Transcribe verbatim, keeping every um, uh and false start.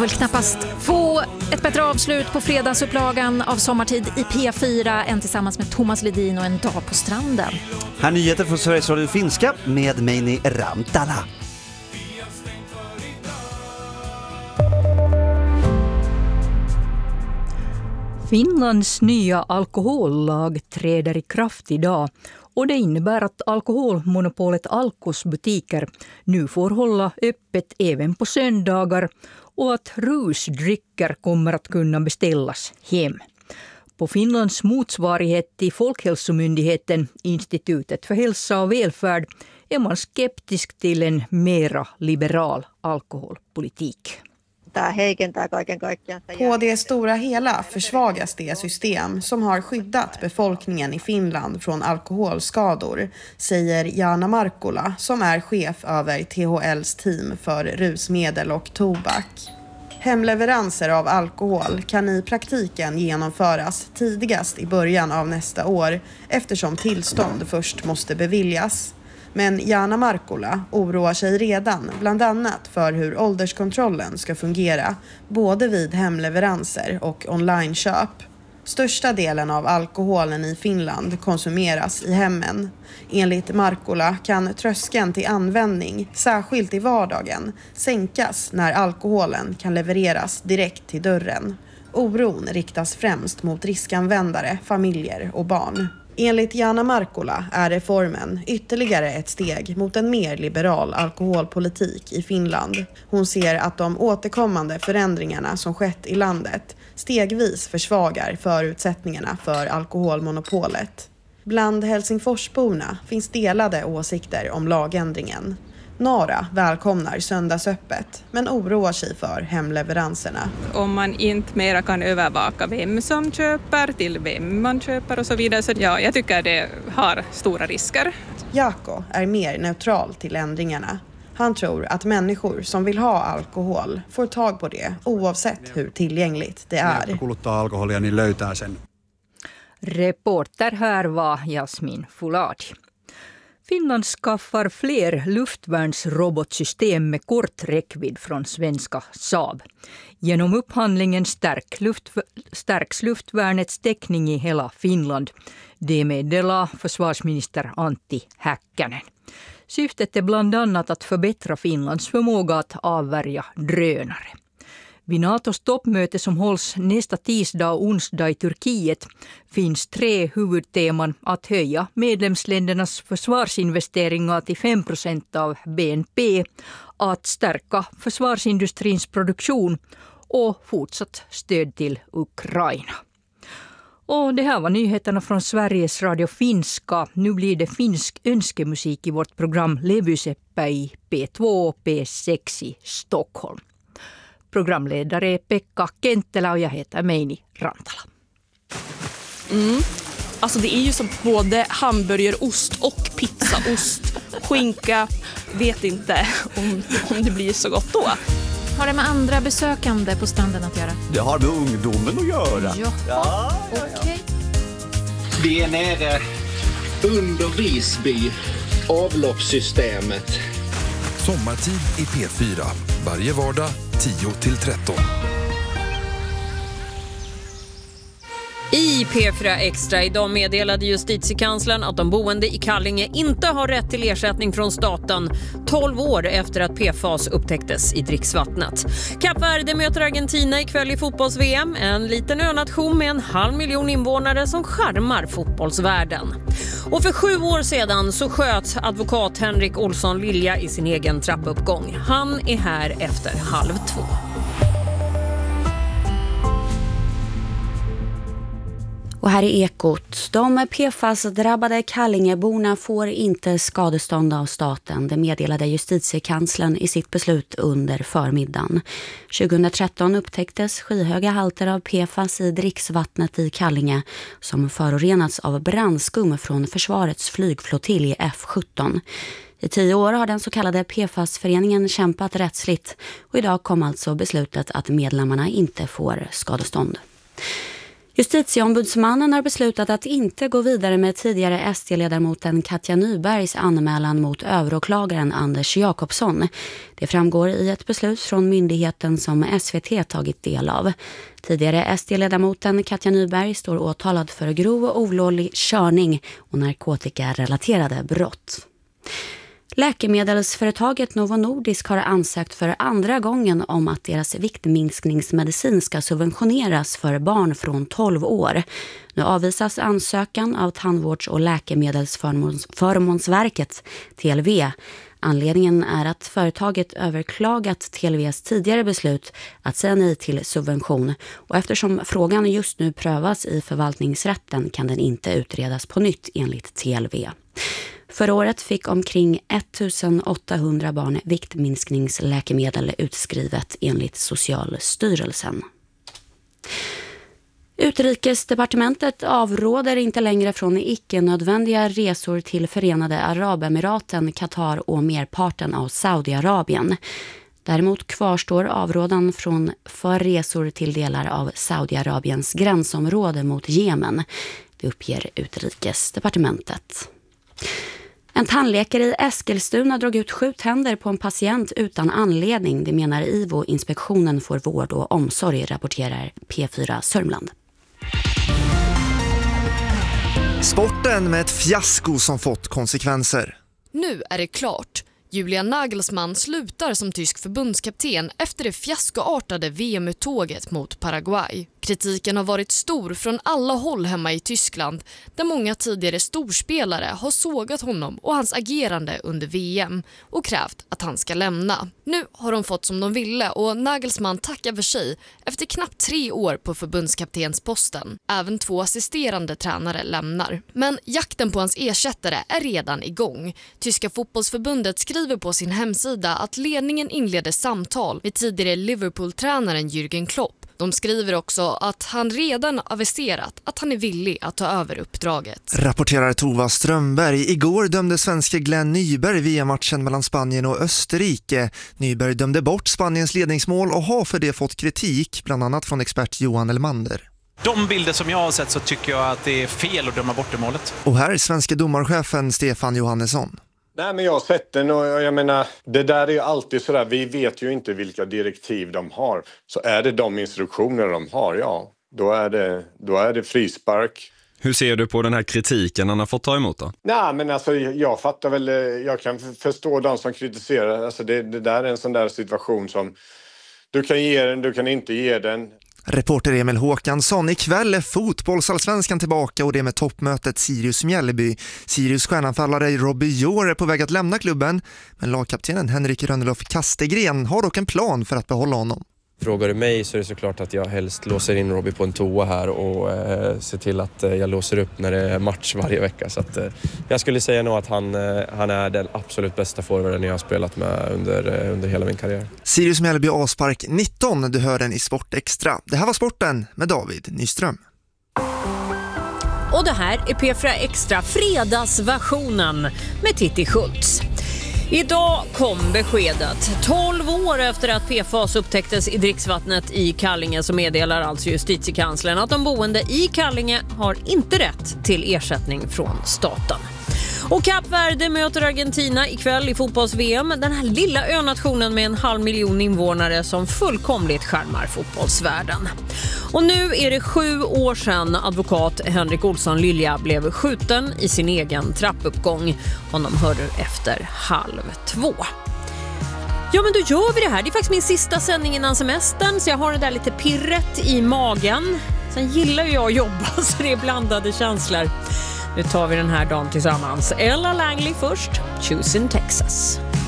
väl knappast få ett bättre avslut på fredagsupplagan av Sommartid i P fyra än tillsammans med Thomas Ledin och En dag på stranden. Här nyheter från Sveriges Radio Finska med Meini Rantala. Finlands nya alkohollag träder i kraft idag och det innebär att alkoholmonopolet Alkos butiker nu får hålla öppet även på söndagar och att rusdrycker kommer att kunna beställas hem. På Finlands motsvarighet till Folkhälsomyndigheten, Institutet för hälsa och välfärd, är man skeptisk till en mera liberal alkoholpolitik. På det stora hela försvagas det system som har skyddat befolkningen i Finland från alkoholskador, säger Jana Markula som är chef över T H L:s team för rusmedel och tobak. Hemleveranser av alkohol kan i praktiken genomföras tidigast i början av nästa år eftersom tillstånd först måste beviljas. Men Jana Markula oroar sig redan bland annat för hur ålderskontrollen ska fungera både vid hemleveranser och onlineköp. Största delen av alkoholen i Finland konsumeras i hemmen. Enligt Markula kan tröskeln till användning, särskilt i vardagen, sänkas när alkoholen kan levereras direkt till dörren. Oron riktas främst mot riskanvändare, familjer och barn. Enligt Jana Markula är reformen ytterligare ett steg mot en mer liberal alkoholpolitik i Finland. Hon ser att de återkommande förändringarna som skett i landet stegvis försvagar förutsättningarna för alkoholmonopolet. Bland Helsingforsborna finns delade åsikter om lagändringen. Några välkomnar söndagsöppet men oroar sig för hemleveranserna. Om man inte mera kan övervaka vem som köper, till vem man köper och så vidare, så ja, jag tycker det har stora risker. Jaakko är mer neutral till ändringarna. Han tror att människor som vill ha alkohol får tag på det oavsett hur tillgängligt det är. Kuluttaa alkoholia niin löytää sen. Reporter här var Jasmin Fuladi. Finland skaffar fler luftvärnsrobotsystem med kort räckvidd från svenska Saab. Genom upphandlingen stärk luft, stärks luftvärnets täckning i hela Finland. Det meddelar försvarsminister Antti Häkkänen. Syftet är bland annat att förbättra Finlands förmåga att avvärja drönare. Vid NATOs toppmöte som hålls nästa tisdag och onsdag i Turkiet finns tre huvudteman: att höja medlemsländernas försvarsinvesteringar till fem procent av B N P, att stärka försvarsindustrins produktion och fortsatt stöd till Ukraina. Och det här var nyheterna från Sveriges Radio Finska. Nu blir det finsk önskemusik i vårt program Levyseppä i P två och P sex i Stockholm. Programledare är Pekka Kenttelä och jag heter Meini Rantala. Mm. Alltså det är ju som både hamburgerost och pizzaost, skinka, vet inte om, om det blir så gott då. Har det med andra besökande på stranden att göra? Det har med ungdomen att göra. Jaha, ja, okej. Okay. Vi är nere under Visby, avloppssystemet. Sommartid i P fyra, varje vardag tio till tretton. I P fyra Extra idag meddelade justitiekanslern att de boende i Kallinge inte har rätt till ersättning från staten tolv år efter att P F A S upptäcktes i dricksvattnet. Kap Verde möter Argentina ikväll i fotbolls-V M, en liten önation med en halv miljon invånare som charmar fotbollsvärlden. Och för sju år sedan så sköt advokat Henrik Olsson Lilja i sin egen trappuppgång. Han är här efter halv två. Och här är Ekot. De P F A S-drabbade Kallingeborna får inte skadestånd av staten. Det meddelade justitiekanslern i sitt beslut under förmiddagen. tjugohundratretton upptäcktes skyhöga halter av P F A S i dricksvattnet i Kallinge som förorenats av brandskum från försvarets flygflottilj F sjutton. I tio år har den så kallade P F A S-föreningen kämpat rättsligt och idag kom alltså beslutet att medlemmarna inte får skadestånd. Justitieombudsmannen har beslutat att inte gå vidare med tidigare S D-ledamoten Katja Nybergs anmälan mot överåklagaren Anders Jakobsson. Det framgår i ett beslut från myndigheten som S V T tagit del av. Tidigare S D-ledamoten Katja Nyberg står åtalad för grov och olovlig körning och narkotikarelaterade brott. Läkemedelsföretaget Novo Nordisk har ansökt för andra gången om att deras viktminskningsmedicin ska subventioneras för barn från tolv år. Nu avvisas ansökan av Tandvårds- och läkemedelsförmånsverket T L V. Anledningen är att företaget överklagat T L V:s tidigare beslut att säga nej till subvention, och eftersom frågan just nu prövas i förvaltningsrätten kan den inte utredas på nytt enligt T L V. Förra året fick omkring ettusenåttahundra barn viktminskningsläkemedel utskrivet enligt Socialstyrelsen. Utrikesdepartementet avråder inte längre från icke-nödvändiga resor till Förenade Arabemiraten, Qatar och merparten av Saudiarabien. Däremot kvarstår avrådan från för resor till delar av Saudiarabiens gränsområde mot Jemen. Det uppger Utrikesdepartementet. En tandläkare i Eskilstuna drog ut sju tänder på en patient utan anledning. Det menar I V O, Inspektionen för vård och omsorg, rapporterar P fyra Sörmland. Sporten med ett fiasko som fått konsekvenser. Nu är det klart. Julian Nagelsmann slutar som tysk förbundskapten efter det fiaskoartade V M-uttåget mot Paraguay. Kritiken har varit stor från alla håll hemma i Tyskland, där många tidigare storspelare har sågat honom och hans agerande under V M och krävt att han ska lämna. Nu har de fått som de ville och Nagelsmann tackar för sig efter knappt tre år på förbundskaptensposten. Även två assisterande tränare lämnar. Men jakten på hans ersättare är redan igång. Tyska fotbollsförbundet skriver på sin hemsida att ledningen inleder samtal med tidigare Liverpool-tränaren Jürgen Klopp. De skriver också att han redan aviserat att han är villig att ta över uppdraget. Rapporterar Tova Strömberg. Igår dömde svenska Glenn Nyberg V M-matchen mellan Spanien och Österrike. Nyberg dömde bort Spaniens ledningsmål och har för det fått kritik, bland annat från expert Johan Elmander. De bilder som jag har sett så tycker jag att det är fel att döma bort det målet. Och här är svenska domarchefen Stefan Johannesson. Nej, men jag har sett den och jag menar, det där är ju alltid sådär, vi vet ju inte vilka direktiv de har. Så är det de instruktioner de har, ja, då är det, då är det frispark. Hur ser du på den här kritiken han har fått ta emot då? Nej, men alltså jag fattar väl, jag kan förstå de som kritiserar. Alltså det, det där är en sån där situation som du kan ge den, du kan inte ge den. Reporter Emil Håkansson. Ikväll är fotbollsallsvenskan tillbaka och det med toppmötet Sirius Mjällby. Sirius stjärnanfallare Robbie Jor är på väg att lämna klubben, men lagkaptenen Henrik Rönnelof Kastegren har dock en plan för att behålla honom. Frågar du mig så är det såklart att jag helst låser in Robbie på en toa här och eh, ser till att eh, jag låser upp när det är match varje vecka. Så att, eh, jag skulle säga nog att han, eh, han är den absolut bästa forwarden jag har spelat med under, eh, under hela min karriär. Sirius Mjällby Aspark nitton, du hör den i Sport Extra. Det här var sporten med David Nyström. Och det här är P fyra Extra fredagsversionen med Titti Schultz. Idag kom beskedet. tolv år efter att P F A S upptäcktes i dricksvattnet i Kallinge så meddelar alltså justitiekanslern att de boende i Kallinge har inte rätt till ersättning från staten. Och Kap Verde möter Argentina ikväll i fotbolls-V M. Den här lilla önationen med en halv miljon invånare som fullkomligt skärmar fotbollsvärlden. Och nu är det sju år sedan advokat Henrik Olsson Lilja blev skjuten i sin egen trappuppgång. Honom hörde efter halv två. Ja, men då gör vi det här. Det är faktiskt min sista sändning innan semestern, så jag har det där lite pirret i magen. Sen gillar jag att jobba, så det är blandade känslor. Nu tar vi den här dagen tillsammans. Ella Langley först, Choose in Texas.